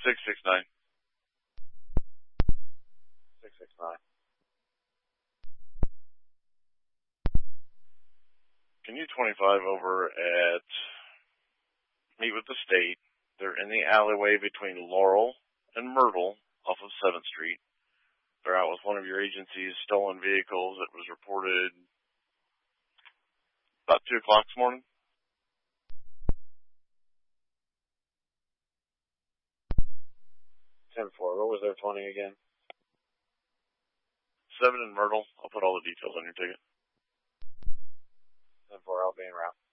669. 669. Can you 25 over at Meet with the State? They're in the alleyway between Laurel and Myrtle off of 7th Street. They're out with one of your agency's stolen vehicles. It was reported about 2 o'clock this morning. 10-4. What was their 20 again? 7 in Myrtle. I'll put all the details on your ticket. 10-4. I'll be en route.